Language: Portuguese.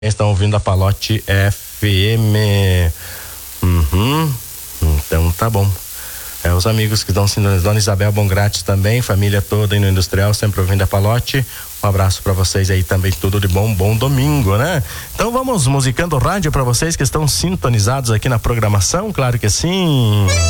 Estão ouvindo a Palote FM. Então tá bom. Os amigos que estão sintonizando, Dona Isabel Bongrati também, família toda aí no Industrial, sempre ouvindo a Palote. Um abraço pra vocês aí também, tudo de bom, bom domingo, né? Então vamos musicando rádio pra vocês que estão sintonizados aqui na programação, claro que sim.